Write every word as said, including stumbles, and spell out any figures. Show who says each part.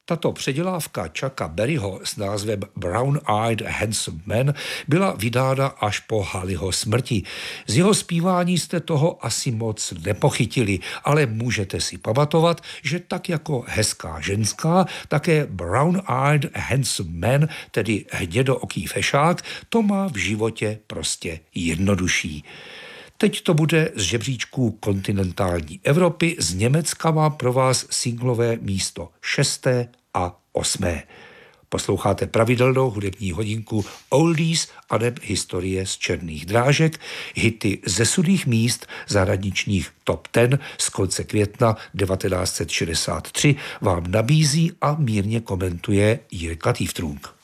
Speaker 1: Tato předělávka Chucka Berryho s názvem Brown Eyed Handsome Man byla vydána až po Halleyho smrti. Z jeho zpívání jste toho asi moc nepochytili, ale můžete si pamatovat, že tak jako hezká ženská, také Brown Eyed Handsome Man, tedy hnědooký fešák, to má v životě prostě jednodušší. Teď to bude z žebříčků kontinentální Evropy. Z Německa mám pro vás singlové místo šesté a osmé. Posloucháte pravidelnou hudební hodinku Oldies a neb historie z černých drážek, hity ze sudých míst zahraničních top deset z konce května devatenáct set šedesát tři vám nabízí a mírně komentuje Jirka Týftrunk.